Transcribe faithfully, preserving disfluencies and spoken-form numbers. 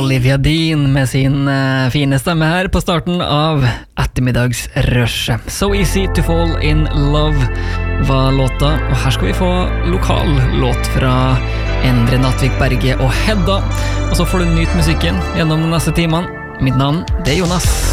Olivia Dean med sin uh, fine stemme her på starten av ettermiddagsrushet. So Easy to Fall in Love var låta, og her skal vi få lokal låt fra Endre Natvik Berge og Hedda. Og så får du nyt musikken gjennom de neste timene. Mitt navn, det er Jonas.